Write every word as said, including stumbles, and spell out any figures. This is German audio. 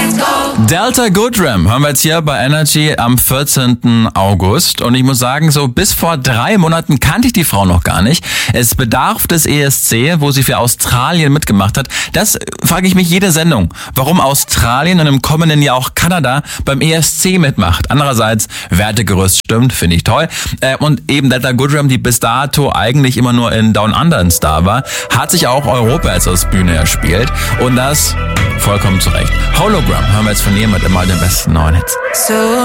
Delta Goodrem haben wir jetzt hier bei Energy am vierzehnten August. Und ich muss sagen, so bis vor drei Monaten kannte ich die Frau noch gar nicht. Es bedarf des E S C, wo sie für Australien mitgemacht hat. Das frage ich mich jede Sendung, warum Australien und im kommenden Jahr auch Kanada beim E S C mitmacht. Andererseits, Wertegerüst stimmt, finde ich toll. Und eben Delta Goodrem, die bis dato eigentlich immer nur in Down Under ein Star war, hat sich auch Europa als aus Bühne erspielt. Und das vollkommen zu Recht. Hologram hören wir jetzt von ihr mit immer den besten neuen Hits. So